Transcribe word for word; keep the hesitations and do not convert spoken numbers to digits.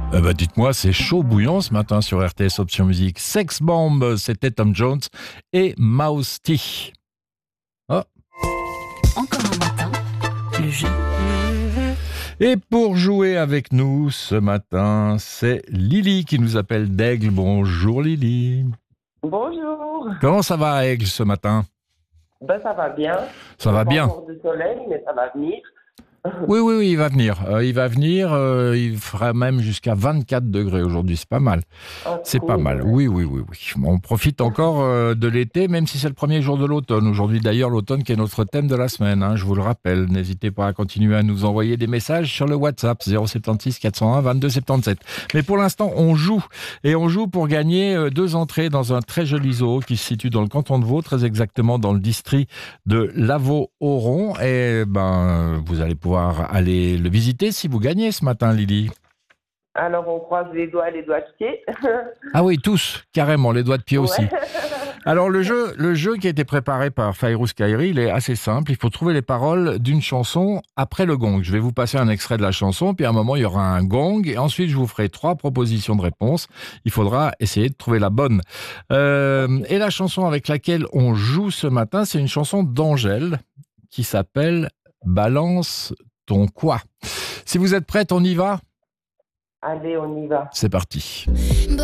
Eh ben, dites-moi, c'est chaud bouillant ce matin sur R T S Option Musique. Sex Bomb, c'était Tom Jones et Mouse T. Oh. Encore un matin, le jeu. Et pour jouer avec nous ce matin, c'est Lily qui nous appelle d'Aigle. Bonjour Lily. Bonjour. Comment ça va à Aigle ce matin? Ben, ça va bien. Ça va Pas bien. encore de soleil, mais ça va venir. Oui, oui, oui, il va venir. Euh, il va venir, euh, il fera même jusqu'à vingt-quatre degrés aujourd'hui, c'est pas mal. Oh, C'est cool, pas mal, ouais. oui, oui, oui, oui. On profite encore euh, de l'été, même si c'est le premier jour de l'automne. Aujourd'hui d'ailleurs, l'automne qui est notre thème de la semaine, hein, je vous le rappelle. N'hésitez pas à continuer à nous envoyer des messages sur le WhatsApp zéro sept six quatre zéro un vingt-deux soixante-dix-sept. Mais pour l'instant, on joue. Et on joue pour gagner euh, deux entrées dans un très joli zoo qui se situe dans le canton de Vaud, très exactement dans le district de Lavaux-Oron. Et ben, vous allez pouvoir aller le visiter si vous gagnez ce matin, Lily. Alors, on croise les doigts, les doigts de pied. Ah oui, tous, carrément, les doigts de pied aussi. Ouais. Alors le jeu, le jeu qui a été préparé par Fairuz Kairi, il est assez simple. Il faut trouver les paroles d'une chanson après le gong. Je vais vous passer un extrait de la chanson, puis à un moment il y aura un gong, et ensuite je vous ferai trois propositions de réponse. Il faudra essayer de trouver la bonne. Euh, et la chanson avec laquelle on joue ce matin, c'est une chanson d'Angèle qui s'appelle Balance ton quoi. Si vous êtes prête, on y va? Allez, on y va. C'est parti.